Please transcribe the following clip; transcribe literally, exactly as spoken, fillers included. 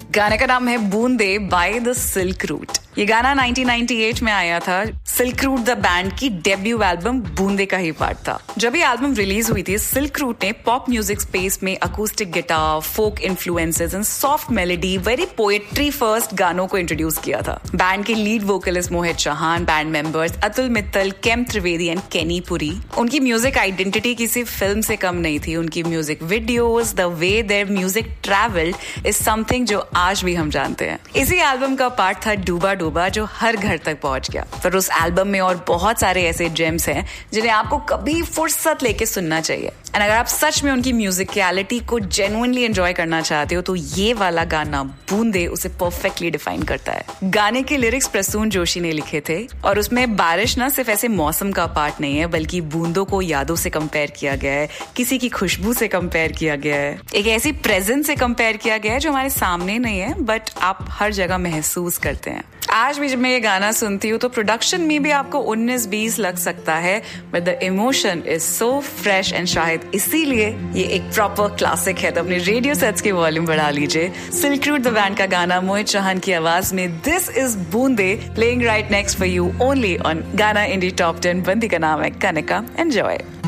गाने का नाम है बूंदे बाय द सिल्क रूट। ये गाना नाइनटीन नाइंटी एट में आया था। सिल्क रूट द बैंड की डेब्यू एल्बम बूंदे का ही पार्ट था। जब ये एल्बम रिलीज हुई थी, सिल्क रूट ने पॉप म्यूजिक स्पेस में acoustic guitar, folk influences and soft melody, very poetry first गानों को इंट्रोड्यूस किया था। बैंड के lead vocalist Mohit Chauhan, band members Atul Mittal, came Trivedi and केनी पुरी, उनकी म्यूजिक आइडेंटिटी किसी फिल्म से कम नहीं थी। उनकी music videos, the way their music travelled is something जो आज भी हम जानते हैं। इसी एल्बम का पार्ट था डूबा डूबा, जो हर घर तक पहुंच गया। पर उस एल्बम में और बहुत सारे ऐसे जेम्स हैं जिन्हें आपको कभी फुर्सत लेके सुनना चाहिए। एंड अगर आप सच में उनकी म्यूजिकलिटी को जेन्युइनली एंजॉय करना चाहते हो तो ये वाला गाना बूंदे उसे परफेक्टली डिफाइन करता है। गाने के लिरिक्स प्रसून जोशी ने लिखे थे और उसमें बारिश ना सिर्फ ऐसे मौसम का पार्ट नहीं है, बल्कि बूंदों को यादों से कंपेयर किया गया है, किसी की खुशबू से कंपेयर किया गया है, एक ऐसी प्रेजेंस से कंपेयर किया गया है जो हमारे सामने नहीं है बट आप हर जगह महसूस करते हैं। आज भी जब मैं ये गाना सुनती हूँ तो प्रोडक्शन में भी आपको उन्नीस बीस लग सकता है, but the emotion is so fresh and शायद इसीलिए ये एक प्रॉपर क्लासिक है। तो अपने रेडियो सेट्स की वॉल्यूम बढ़ा लीजिए। सिल्क रूट द बैंड का गाना मोहित चौहान की आवाज में दिस इज बूंदे, playing right next for you only on गाना इंडी टॉप टेन। बंदी का नाम है कनिका। एंजॉय।